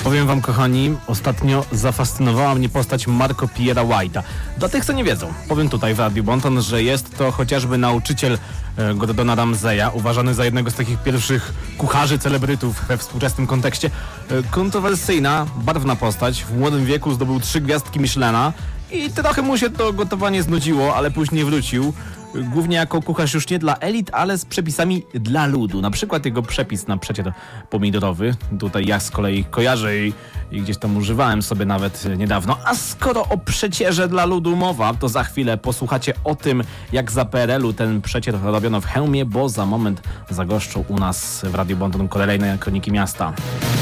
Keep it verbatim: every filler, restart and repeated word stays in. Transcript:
Powiem wam, kochani, ostatnio zafascynowała mnie postać Marco Pierre'a White'a. Dla tych, co nie wiedzą, powiem tutaj w Radiu Bonton, że jest to chociażby nauczyciel e, Gordona Ramsaya, uważany za jednego z takich pierwszych kucharzy, celebrytów we współczesnym kontekście. E, kontrowersyjna, barwna postać, w młodym wieku zdobył trzy gwiazdki Michelina i trochę mu się to gotowanie znudziło, ale później wrócił. Głównie jako kucharz już nie dla elit, ale z przepisami dla ludu. Na przykład jego przepis na przecier pomidorowy. Tutaj ja z kolei kojarzę i, i gdzieś tam używałem sobie nawet niedawno. A skoro o przecierze dla ludu mowa, to za chwilę posłuchacie o tym, jak za P R L-u ten przecier robiono w Chełmie, bo za moment zagoszczą u nas w Radiu Bonton kolejne Kroniki Miasta.